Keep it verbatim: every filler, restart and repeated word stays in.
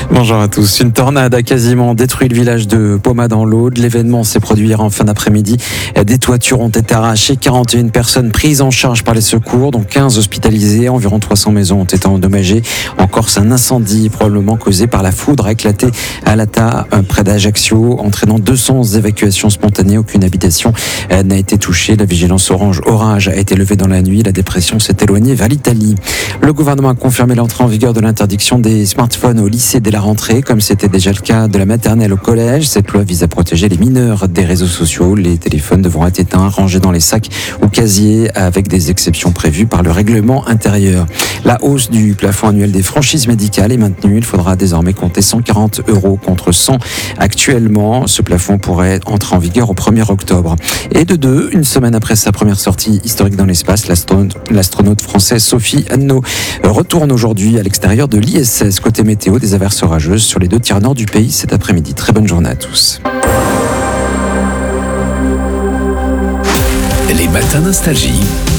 Bonjour à tous. Une tornade a quasiment détruit le village de Poma dans l'Aude. L'événement s'est produit hier en fin d'après-midi. Des toitures ont été arrachées, quarante et une personnes prises en charge par les secours, dont quinze hospitalisées. Environ trois cents maisons ont été endommagées. En Corse, un incendie probablement causé par la foudre a éclaté à Lata, près d'Ajaccio, entraînant deux cents évacuations spontanées. Aucune habitation n'a été touchée. La vigilance orange orage a été levée dans la nuit. La dépression s'est éloignée vers l'Italie. Le gouvernement a confirmé l'entrée en vigueur de l'interdiction des smartphones au lycée dès la rentrée, comme c'était déjà le cas de la maternelle au collège. Cette loi vise à protéger les mineurs des réseaux sociaux. Les téléphones devront être éteints, rangés dans les sacs ou casiers, avec des exceptions prévues par le règlement intérieur. La hausse du plafond annuel des franchises médicales est maintenue. Il faudra désormais compter cent quarante euros contre cent actuellement. Ce plafond pourrait entrer en vigueur au premier octobre. Et de deux, une semaine après sa première sortie historique dans l'espace, l'astronaute, l'astronaute française Sophie Anneau retourne aujourd'hui à l'extérieur de l'I S S. Côté météo, des averses orageuses sur les deux tiers nord du pays cet après-midi. Très bonne journée à tous. Les matins nostalgie.